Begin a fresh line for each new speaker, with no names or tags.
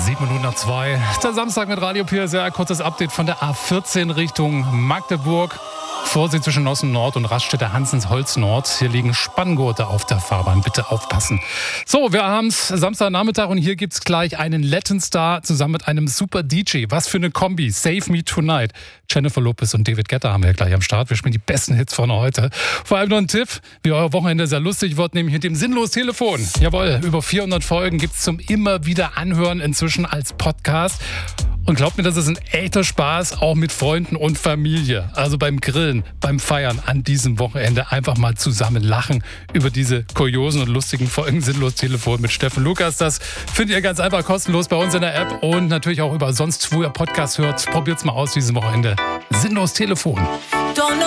7:02. Der Samstag mit Radio PSR. Kurzes Update von der A14 Richtung Magdeburg. Vorsicht zwischen Nossen Nord und Raststätte Hansens-Holz Nord. Hier liegen Spanngurte auf der Fahrbahn. Bitte aufpassen. So, wir haben es Samstagnachmittag und hier gibt es gleich einen Latin Star zusammen mit einem super DJ. Was für eine Kombi. Save Me Tonight. Jennifer Lopez und David Guetta haben wir gleich am Start. Wir spielen die besten Hits von heute. Vor allem noch ein Tipp, wie euer Wochenende sehr lustig wird, nämlich mit dem Sinnlos-Telefon. Jawohl, über 400 Folgen gibt es zum immer wieder Anhören inzwischen als Podcast. Und glaubt mir, das ist ein echter Spaß, auch mit Freunden und Familie. Also beim Grillen, beim Feiern an diesem Wochenende einfach mal zusammen lachen über diese kuriosen und lustigen Folgen Sinnlos Telefon mit Steffen Lukas. Das findet ihr ganz einfach kostenlos bei uns in der App und natürlich auch über sonst, wo ihr Podcast hört. Probiert's mal aus dieses Wochenende. Sinnlos Telefon.